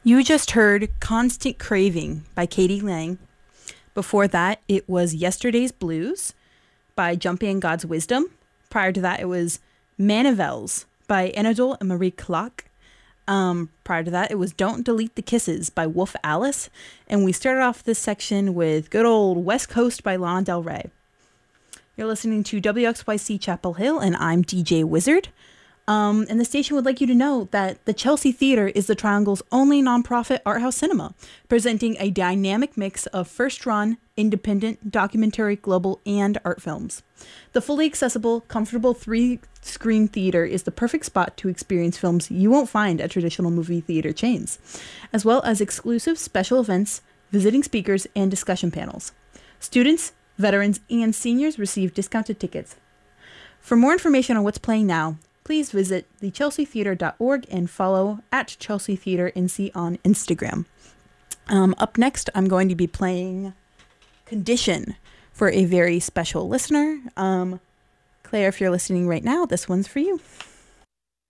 You just heard Constant Craving by Katie Lang. Before that, it was Yesterday's Blues by Jumpy and God's Wisdom. Prior to that, it was Manivelles by Anadol and Marie Clark. Prior to that, it was Don't Delete the Kisses by Wolf Alice. And we started off this section with good old West Coast by Lana Del Rey. You're listening to WXYC Chapel Hill, and I'm DJ Wizard. And the station would like you to know that the Chelsea Theater is the Triangle's only nonprofit art house cinema, presenting a dynamic mix of first-run, independent, documentary, global, and art films. The fully accessible, comfortable three-screen theater is the perfect spot to experience films you won't find at traditional movie theater chains, as well as exclusive special events, visiting speakers, and discussion panels. Students, veterans, and seniors receive discounted tickets. For more information on what's playing now, please visit thechelseatheater.org and follow at Chelsea Theater NC on Instagram. Up next, I'm going to be playing Condition for a very special listener. Claire, if you're listening right now, this one's for you.